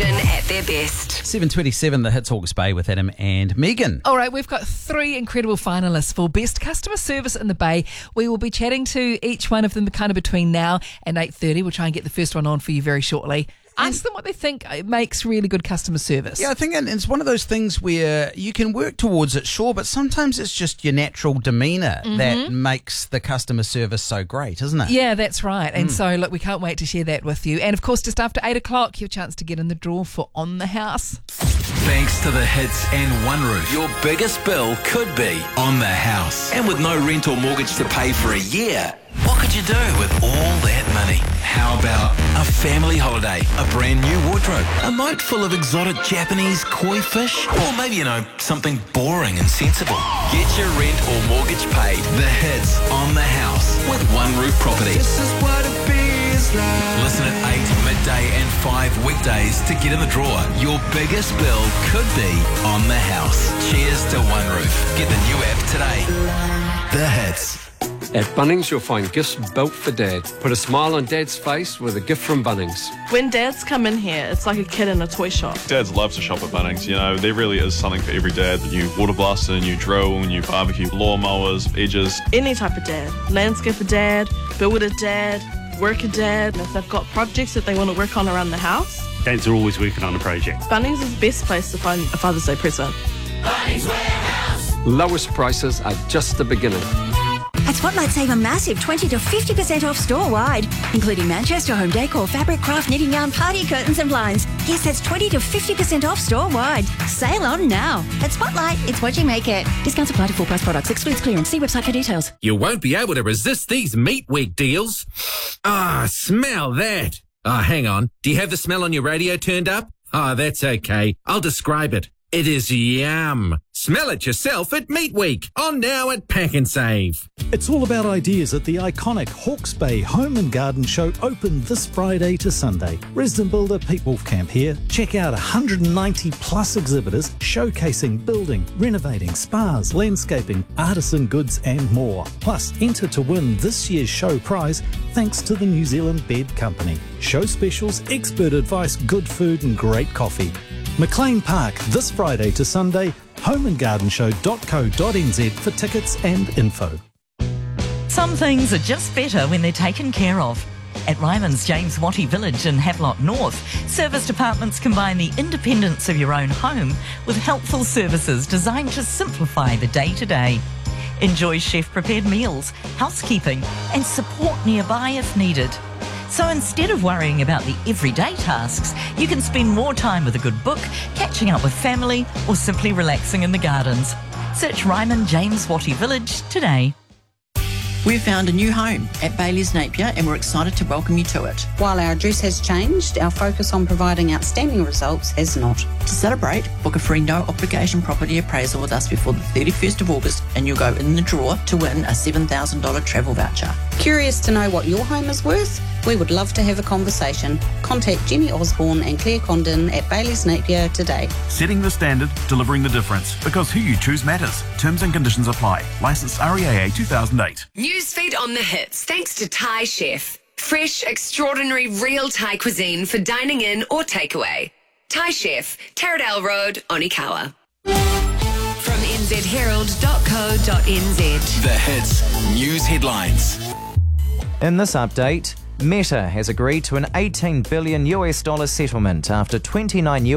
connection at their best. 7:27, the Hits Hawke's Bay with Adam and Megan. All right, we've got 3 incredible finalists for Best Customer Service in the Bay. We will be chatting to each one of them kind of between now and 8:30. We'll try and get the first one on for you very shortly. Ask them what they think makes really good customer service. Yeah, I think it's one of those things where you can work towards it, sure, but sometimes it's just your natural demeanour that makes the customer service so great, isn't it? Yeah, that's right. And so, look, we can't wait to share that with you. And, of course, just after 8 o'clock, your chance to get in the draw for On the House. Thanks to the Hits and OneRoof, your biggest bill could be on the house. And with no rent or mortgage to pay for a year, what could you do with all that money? How about a family holiday, a brand new wardrobe, a moat full of exotic Japanese koi fish, or maybe, something boring and sensible? Get your rent or mortgage paid. The Hits on the house with OneRoof Property. This is what it feels like. Listen at 8 midday and 5 weekdays to get in the draw. Your biggest bill could be on the house. Cheers to OneRoof. Get the new app today. The Hits. At Bunnings, you'll find gifts built for Dad. Put a smile on Dad's face with a gift from Bunnings. When dads come in here, it's like a kid in a toy shop. Dads love to shop at Bunnings. There really is something for every dad. The new water blaster, new drill, new barbecue, lawnmowers, edges. Any type of dad. Landscaper dad, builder dad, worker dad. If they've got projects that they want to work on around the house. Dads are always working on a project. Bunnings is the best place to find a Father's Day present. Bunnings Warehouse. Lowest prices are just the beginning. At Spotlight, save a massive 20 to 50% off store-wide, including Manchester home decor, fabric, craft, knitting yarn, party curtains and blinds. Yes, that's 20 to 50% off store-wide. Sale on now. At Spotlight, it's what you make it. Discounts apply to full-price products. Excludes clearance. See website for details. You won't be able to resist these Meat Week deals. Smell that. Hang on. Do you have the smell on your radio turned up? That's okay. I'll describe it. It is yum. Smell it yourself at Meat Week. On now at Pack and Save. It's all about ideas at the iconic Hawke's Bay Home and Garden Show, open this Friday to Sunday. Resident builder Pete Wolfcamp here. Check out 190 plus exhibitors showcasing building, renovating, spas, landscaping, artisan goods and more. Plus, enter to win this year's show prize thanks to the New Zealand Bed Company. Show specials, expert advice, good food and great coffee. McLean Park this Friday to Sunday. homeandgardenshow.co.nz for tickets and info. Some things are just better when they're taken care of. At Ryman's James Wattie Village in Havelock North, serviced apartments combine the independence of your own home with helpful services designed to simplify the day-to-day. Enjoy chef-prepared meals, housekeeping and support nearby if needed. So instead of worrying about the everyday tasks, you can spend more time with a good book, catching up with family, or simply relaxing in the gardens. Search Ryman James Wattie Village today. We've found a new home at Bailey's Napier and we're excited to welcome you to it. While our address has changed, our focus on providing outstanding results has not. To celebrate, book a free no-obligation property appraisal with us before the 31st of August and you'll go in the draw to win a $7,000 travel voucher. Curious to know what your home is worth? We would love to have a conversation. Contact Jenny Osborne and Claire Condon at Bailey's Napier today. Setting the standard, delivering the difference. Because who you choose matters. Terms and conditions apply. Licensed REAA 2008. Newsfeed on the Hits, thanks to Thai Chef. Fresh, extraordinary, real Thai cuisine for dining in or takeaway. Thai Chef, Taradale Road, Onikawa. From nzherald.co.nz. The Hits News Headlines. In this update, Meta has agreed to an $18 billion settlement after 29